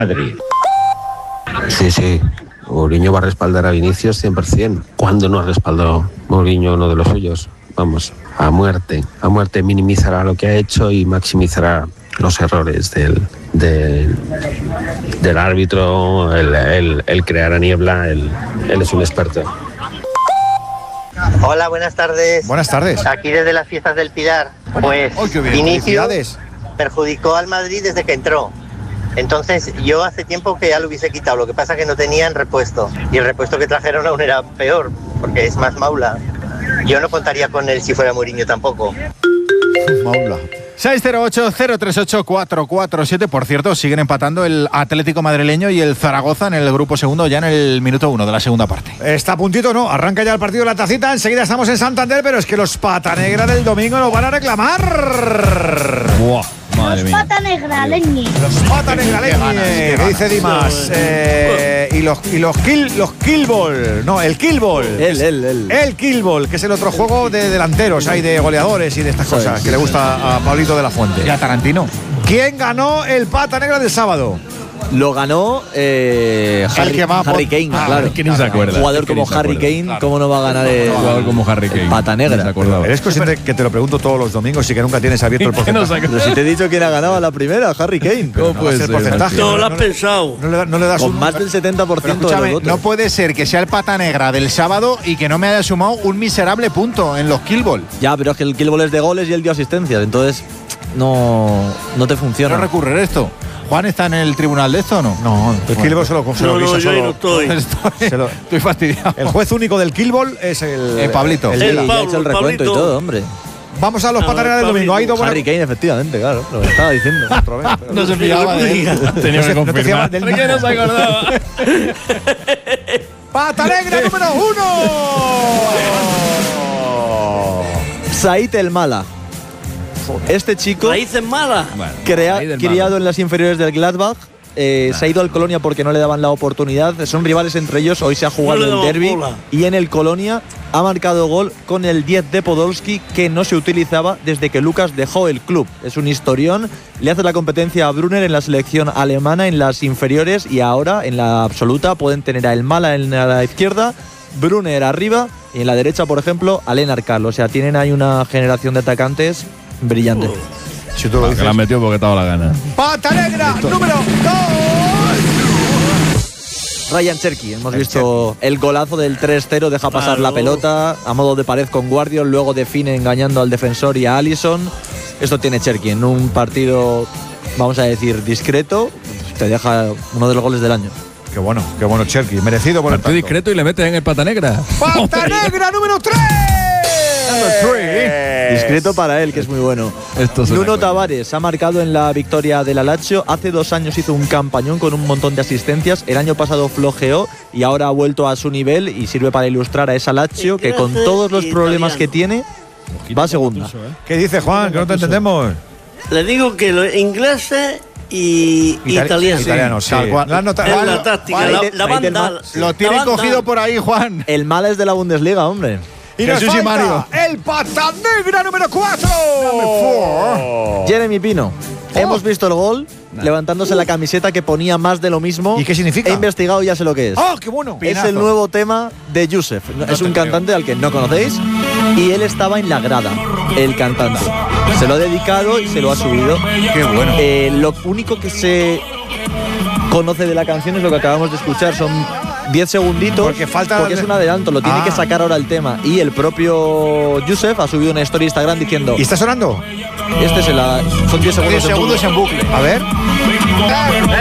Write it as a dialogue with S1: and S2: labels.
S1: Madrid.
S2: Sí. Mourinho va a respaldar a Vinicius 100%. ¿Cuándo no ha respaldado Mourinho uno de los suyos? Vamos, a muerte. A muerte minimizará lo que ha hecho y maximizará los errores del árbitro, el crear a niebla. Él es un experto.
S3: Hola, buenas tardes.
S4: Buenas tardes.
S3: Aquí desde las fiestas del Pilar. Pues Vinicius perjudicó al Madrid desde que entró. Entonces yo hace tiempo que ya lo hubiese quitado. Lo que pasa es que no tenían repuesto. Y el repuesto que trajeron aún era peor, porque es más maula. Yo no contaría con él si fuera Mourinho tampoco.
S4: Maula.
S5: 608-038-447. Por cierto, siguen empatando el Atlético madrileño y el Zaragoza en el grupo segundo, ya en el minuto 1 de la segunda parte.
S4: Está a puntito, ¿no? Arranca ya el partido de la tacita. Enseguida estamos en Santander, pero es que los Pata Negra del domingo nos van a reclamar.
S6: ¡Buah!
S7: Madre mía. Pata Negra, Leñi.
S4: Los Pata Negra, Leñi. ¿Qué dice Dimas? Y los Killball. No, el Killball. El Killball, que es el otro juego de delanteros, hay de goleadores y de estas cosas, que le gusta a Pablito de la Fuente.
S5: Y a Tarantino.
S4: ¿Quién ganó el Pata Negra del sábado?
S6: Lo ganó Harry Kane, claro.
S1: ¿Quién se acuerda?
S6: Un jugador como Harry Kane, claro. ¿Cómo no va a ganar el
S1: jugador como Harry Kane?
S6: Pata Negra.
S4: Eres consciente que te lo pregunto todos los domingos y que nunca tienes abierto el porcentaje.
S6: Pero si te he dicho quién ha ganado a la primera, Harry Kane.
S4: ¿Cómo puede ser? Porcentaje.
S8: No lo has pensado.
S4: No le das
S6: con más del 70% de los votos.
S5: No puede ser que sea el Pata Negra del sábado y que no me haya sumado un miserable punto en los Killball.
S6: Ya, pero es que el Killball es de goles y él dio asistencias, entonces no te funciona.
S5: ¿No recurrir esto? ¿Juan está en el tribunal de esto o no?
S4: No, el Killball se lo guisa
S8: yo
S4: solo.
S8: No estoy.
S5: Estoy fastidiado.
S4: El juez único del Killball es el
S5: Pablito.
S6: Ya ha hecho el recuento y todo, hombre.
S4: Vamos a los Pata Negra del domingo. Hay dos
S6: Harry Kane, efectivamente, claro. Lo estaba diciendo.
S5: No se fijaba de él.
S1: Tenía que confirmar.
S5: ¿Por qué no se acordaba?
S4: Pata Negra número 1.
S6: Said El Mala. Este chico,
S8: Raíces malas.
S1: Bueno,
S6: criado en las inferiores del Gladbach, se ha ido al Colonia porque no le daban la oportunidad. Son rivales entre ellos. Hoy se ha jugado el derbi y en el Colonia ha marcado gol con el 10 de Podolski, que no se utilizaba desde que Lucas dejó el club. Es un historión. Le hace la competencia a Brunner en la selección alemana en las inferiores y ahora en la absoluta pueden tener a El Mala en la izquierda, Brunner arriba y en la derecha, por ejemplo, a Lennart Karl. O sea, tienen ahí una generación de atacantes brillante.
S4: Si tú lo dices.
S1: Que la han metido porque estaba la gana.
S4: Pata Negra número 2.
S6: Ryan Cherky, hemos visto el golazo del 3-0, deja pasar la pelota a modo de pared con Guardiol, luego define engañando al defensor y a Alisson. Esto tiene Cherky en un partido, vamos a decir, discreto, te deja uno de los goles del año.
S4: Qué bueno Cherky, merecido por el
S1: partido discreto y le metes en el Pata Negra.
S4: ¡Pata Negra número 3!
S6: Discreto para él, que es muy bueno. Nuno Tavares ha marcado en la victoria del Lazio. Hace 2 años hizo un campañón con un montón de asistencias. El año pasado flojeó y ahora ha vuelto a su nivel y sirve para ilustrar a esa Lazio que con todos los problemas que tiene va a segunda.
S4: ¿Qué dice Juan? Que no te entendemos.
S8: Le digo que los ingleses y italianos.
S4: Sí.
S8: La táctica, la banda.
S5: Lo tiene cogido por ahí, Juan.
S6: El Mala es de la Bundesliga, hombre.
S4: Y nos falta el Pata Negra número 4.
S6: Jeremy Pino. Hemos visto el gol levantándose la camiseta que ponía más de lo mismo.
S4: ¿Y qué significa?
S6: He investigado y ya sé lo que es.
S4: ¡Oh, qué bueno!
S6: Es el nuevo tema de Yusef. Es un cantante al que no conocéis y él estaba en la grada, el cantante. Se lo ha dedicado y se lo ha subido.
S4: ¡Qué bueno!
S6: Lo único que se conoce de la canción es lo que acabamos de escuchar. Son 10 segunditos porque es un adelanto, lo tiene que sacar ahora el tema. Y el propio Yusef ha subido una story Instagram diciendo...
S4: ¿Y está sonando?
S6: Son 10 segundos,
S5: en bucle.
S6: A ver.